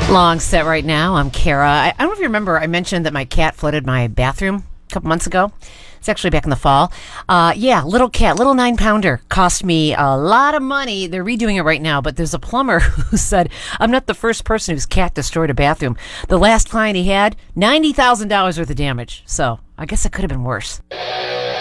Long set right now. I'm Kara. I don't know if you remember, I mentioned that my cat flooded my bathroom a couple months ago. It's actually back in the fall. Little cat, little 9-pounder, cost me a lot of money. They're redoing it right now, but there's a plumber who said, I'm not the first person whose cat destroyed a bathroom. The last client he had, $90,000 worth of damage. So I guess it could have been worse.